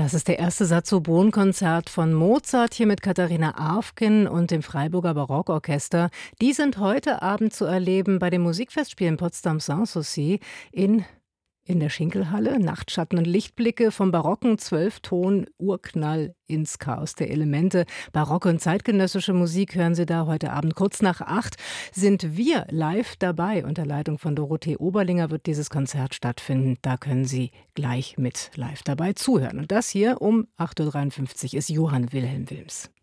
Das ist der erste Saxophonkonzert von Mozart hier mit Katharina Arfgen und dem Freiburger Barockorchester. Die sind heute Abend zu erleben bei den Musikfestspielen Potsdam Sanssouci in der Schinkelhalle. Nachtschatten und Lichtblicke vom barocken Zwölfton-Urknall ins Chaos der Elemente. Barocke und zeitgenössische Musik hören Sie da heute Abend. Kurz nach 8 sind wir live dabei. Unter Leitung von Dorothee Oberlinger wird dieses Konzert stattfinden. Da können Sie gleich mit live dabei zuhören. Und das hier um 8:53 Uhr ist Johann Wilhelm Wilms.